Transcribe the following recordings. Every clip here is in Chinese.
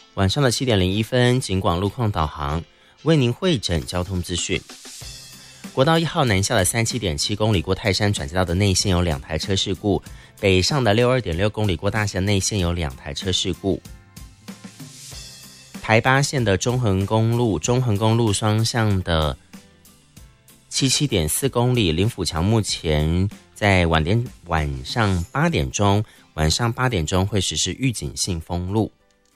晚上的7点01分，警广路况导航为您汇整交通资讯。国道1号南下的37.7公里过泰山转接道的内线有2台车事故，北上的62.6公里过大溪的内线有2台车事故。台8线的中横公路双向的77.4公里，林府桥目前在晚上8点钟会实施预警性封路。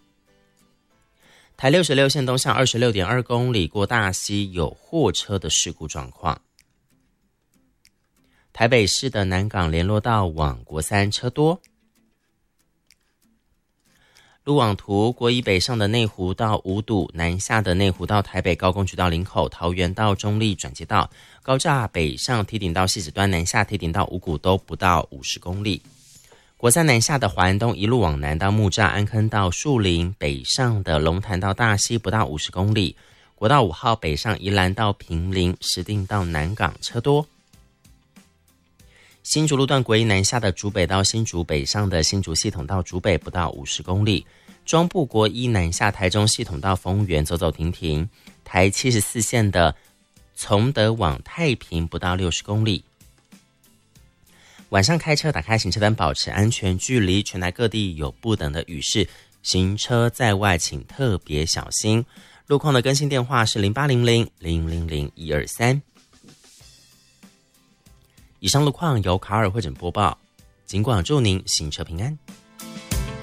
台66线东向26.2公里过大溪有货车的事故状况。台北市的南港联络道往国三车多。路网图，国一北上的内湖到五堵，南下的内湖到台北高工局到林口，桃园到中立转接道，高栅北上梯顶到汐止端，南下梯顶到五股都不到50公里。国三南下的华安东一路往南到木栅安坑到树林，北上的龙潭到大溪不到50公里。国道5号北上宜兰到坪林，石碇到南港车多。新竹路段国一南下的竹北到新竹，北上的新竹系统到竹北不到50公里。中部国一南下台中系统到丰原走走停停。台74线的从德往太平不到60公里。晚上开车打开行车灯，保持安全距离。全台各地有不等的雨势，行车在外请特别小心。路况的更新电话是0800-000-123。以上路况由卡尔汇整播报，警广祝您行车平安。